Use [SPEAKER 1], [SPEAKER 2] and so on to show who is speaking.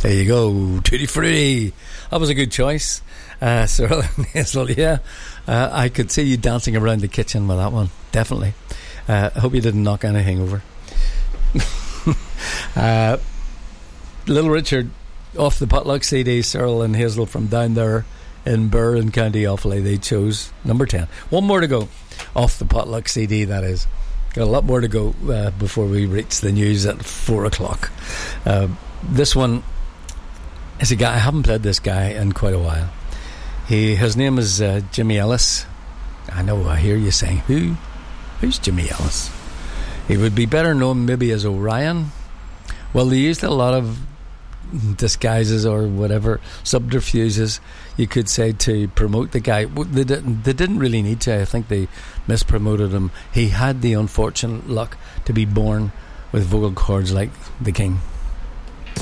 [SPEAKER 1] There you go, Tutti Frutti. That was a good choice, Cyril and Hazel. Yeah, I could see you dancing around the kitchen with that one. Definitely. I hope you didn't knock anything over. Little Richard off the Potluck CD. Cyril and Hazel from down there in Birr in County Offaly. They chose number 10. One more to go off the Potluck CD, that is. Got a lot more to go before we reach the news at 4 o'clock. This one is a guy, I haven't played this guy in quite a while. His name is Jimmy Ellis. I know, I hear you saying, who's Jimmy Ellis? He would be better known maybe as Orion. Well, they used a lot of disguises or whatever, subterfuges, you could say, to promote the guy. They didn't really need to. I think they mispromoted him. He had the unfortunate luck to be born with vocal cords like the king.